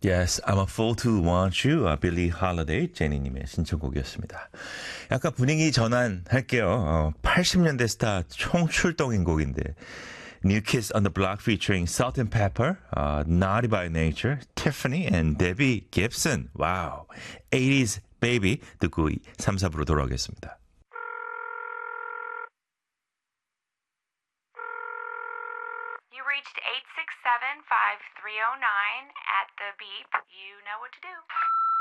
Yes, I'm a fool to want you. 빌리 할리데이 제니님의 신청곡이었습니다. 약간 분위기 전환할게요. 80년대 스타 총출동인 곡인데 New Kids on the Block featuring Salt and Pepper, Naughty by Nature, Tiffany and Debbie Gibson. Wow, 80s baby 듣고 3, 4부로 돌아오겠습니다. You reached 867-5309 at the beep. You know what to do.